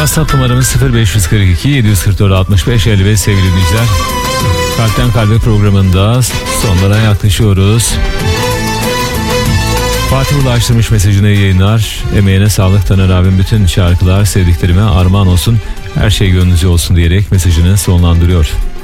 WhatsApp numaramız 0542 744 65 55 sevgili dinleyiciler. Kalpten Kalbe programında sonlara yaklaşıyoruz. Fatih ulaştırmış mesajını yayınlar. Emeğine sağlık Taner abim, bütün şarkılar sevdiklerime armağan olsun. Her şey gönlünüzce olsun diyerek mesajını sonlandırıyor.